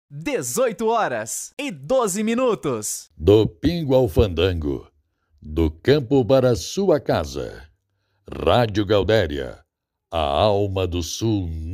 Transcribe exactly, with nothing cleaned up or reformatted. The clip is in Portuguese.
dezoito horas e doze minutos. Do Pingo ao Fandango, do campo para sua casa. Rádio Gaudéria, a alma do Sul